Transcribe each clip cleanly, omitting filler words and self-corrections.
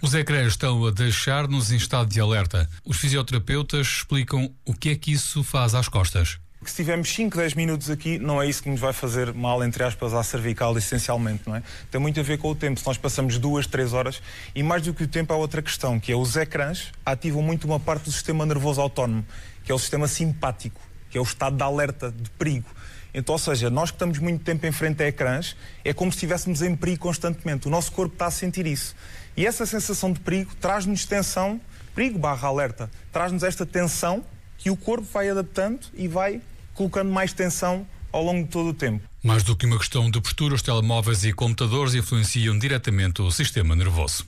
Os ecrãs estão a deixar-nos em estado de alerta. Os fisioterapeutas explicam o que é que isso faz às costas. Se tivermos 5, 10 minutos aqui, não é isso que nos vai fazer mal, entre aspas, à cervical, essencialmente, não é? Tem muito a ver com o tempo. Se nós passamos 2, 3 horas, e mais do que o tempo há outra questão, que é os ecrãs ativam muito uma parte do sistema nervoso autónomo, que é o sistema simpático, que é o estado de alerta, de perigo. Então, ou seja, nós que estamos muito tempo em frente a ecrãs, é como se estivéssemos em perigo constantemente. O nosso corpo está a sentir isso. E essa sensação de perigo traz-nos tensão, perigo / alerta, traz-nos esta tensão que o corpo vai adaptando e vai colocando mais tensão ao longo de todo o tempo. Mais do que uma questão de postura, os telemóveis e computadores influenciam diretamente o sistema nervoso.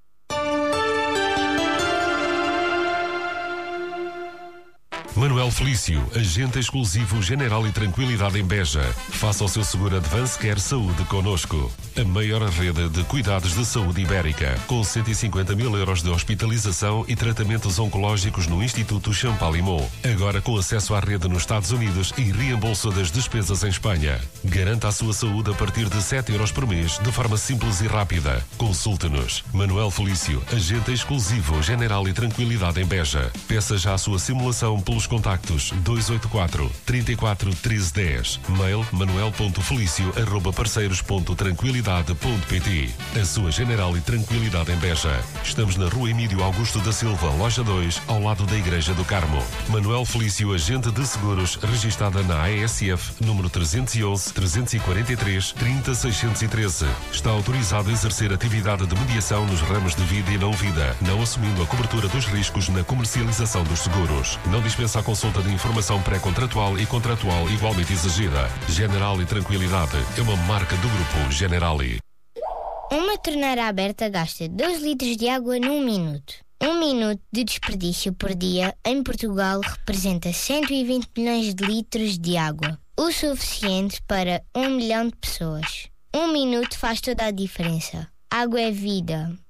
Manuel Felício, agente exclusivo General e Tranquilidade em Beja. Faça o seu seguro Advance Care Saúde connosco. A maior rede de cuidados de saúde ibérica, com 150 mil euros de hospitalização e tratamentos oncológicos no Instituto Champalimau. Agora com acesso à rede nos Estados Unidos e reembolso das despesas em Espanha. Garanta a sua saúde a partir de 7 euros por mês, de forma simples e rápida. Consulte-nos. Manuel Felício, agente exclusivo General e Tranquilidade em Beja. Peça já a sua simulação pelos contactos 284 34 13 10. Mail manuel.felicio@parceiros.tranquilidade.pt. A sua General e Tranquilidade em Beja. Estamos na Rua Emílio Augusto da Silva, loja 2, ao lado da Igreja do Carmo. Manuel Felício, agente de seguros, registada na ASF, número 311 343 30 613. Está autorizado a exercer atividade de mediação nos ramos de vida e não vida, não assumindo a cobertura dos riscos na comercialização dos seguros. Não dispensa a consulta de informação pré-contratual e contratual igualmente exigida. General e Tranquilidade é uma marca do Grupo Generali. Uma torneira aberta gasta 2 litros de água num minuto. 1 minuto de desperdício por dia em Portugal representa 120 milhões de litros de água. O suficiente para 1 milhão de pessoas. 1 minuto faz toda a diferença. Água é vida.